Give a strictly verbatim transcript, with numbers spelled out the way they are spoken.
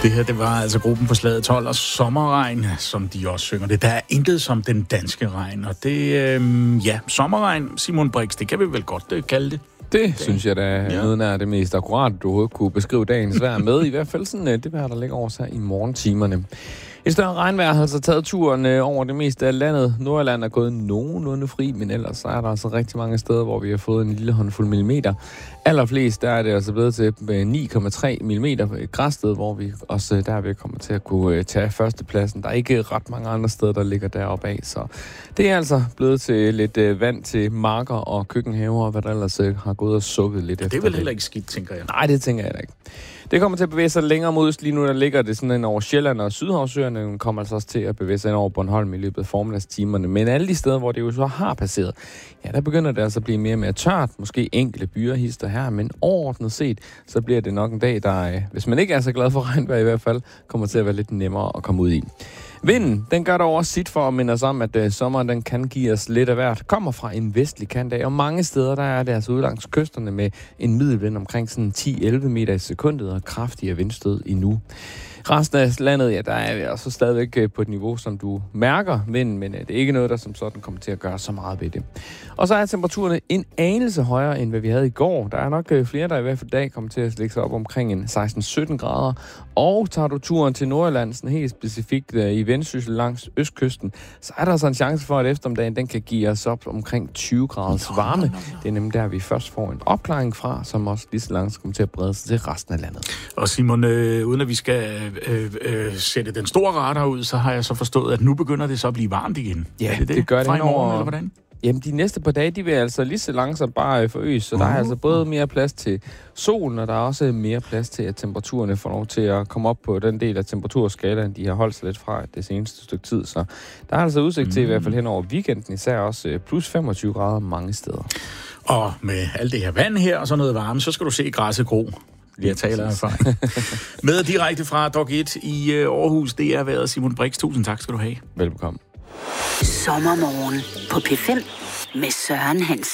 Det her, det var altså gruppen på Slaget tolv og Sommerregn, som de også synger det. Der er intet som den danske regn, og det, øh, ja, sommerregn, Simon Brix, det kan vi vel godt øh, kalde det. Det det synes jeg da er ja. Noget af det mest akkurat, du overhovedet kunne beskrive dagens vejr med. I hvert fald sådan det vejr, der ligger over sig i morgentimerne. Et større regnvejr har altså taget turen over det meste af landet. Nordjylland er gået nogenlunde fri, men ellers så er der altså rigtig mange steder, hvor vi har fået en lille håndfuld millimeter. Allerflest der er det altså blevet til ni komma tre millimeter i Græsted, hvor vi også derved kommer til at kunne tage førstepladsen. Der er ikke ret mange andre steder, der ligger deroppe af, så det er altså blevet til lidt vand til marker og køkkenhaver, og hvad der ellers har gået og sukket lidt efter. Det er vel heller ikke skidt, tænker jeg. Nej, det tænker jeg da ikke. Det kommer til at bevæge sig længere mod øst. Lige nu der ligger det sådan ind over Sjælland og Sydhavsøerne. Den kommer altså også til at bevæge sig ind over Bornholm i løbet af formiddagstimerne. Men alle de steder, hvor det jo så har passeret, ja, der begynder det altså at blive mere og mere tørt. Måske enkelte byer hister her, men overordnet set, så bliver det nok en dag, der, hvis man ikke er så glad for regnvejr i hvert fald, kommer til at være lidt nemmere at komme ud i. Vinden, den gør der også sit for at minde os om, at uh, sommeren den kan give os lidt af hvert. Kommer fra en vestlig kant af, og mange steder der er det altså ude langs kysterne med en middelvind omkring sådan ti til elleve meter i sekundet og kraftigere vindstød endnu. Resten af landet, ja, der er vi altså stadigvæk på et niveau, som du mærker vinden, men det er ikke noget, der som sådan kommer til at gøre så meget ved det. Og så er temperaturerne en anelse højere, end hvad vi havde i går. Der er nok flere, der i hvert fald i dag kommer til at ligge sig op omkring en seksten til sytten grader. Og tager du turen til Nordjylland, sådan helt specifikt i Vendsyssel langs østkysten, så er der så en chance for, at eftermiddagen den kan give os op omkring tyve graders varme. Det er nemlig der, vi først får en opklaring fra, som også lige så langt kommer til at brede sig til resten af landet. Og Simon, øh, uden at vi skal øh, øh, sætte den store radar ud, så har jeg så forstået, at nu begynder det så at blive varmt igen. Ja, det, det? det gør det. Fra i morgen, eller hvordan? Jamen, de næste par dage, de vil altså lige så langsomt bare forøges, så uh-huh. der er altså både mere plads til solen, og der er også mere plads til, at temperaturerne får lov til at komme op på den del af temperaturskalaen, de har holdt sig lidt fra det seneste stykke tid. Så der er altså udsigt til, mm. i hvert fald hen over weekenden, især også plus femogtyve grader mange steder. Og med alt det her vand her og sådan noget varme, så skal du se græsset gro. Jeg taler erfaring. Med direkte fra Dog et i Aarhus, det er været Simon Brix. Tusind tak skal du have. Velbekomme. Sommermorgen på P fem med Søren Hansen.